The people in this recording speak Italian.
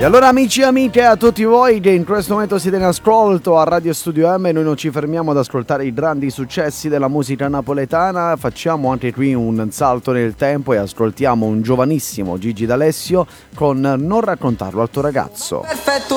E allora amici e amiche, a tutti voi che in questo momento siete in ascolto a Radio Studio M, noi non ci fermiamo ad ascoltare i grandi successi della musica napoletana, facciamo anche qui un salto nel tempo e ascoltiamo un giovanissimo Gigi D'Alessio con Non raccontarlo al tuo ragazzo. Perfetto.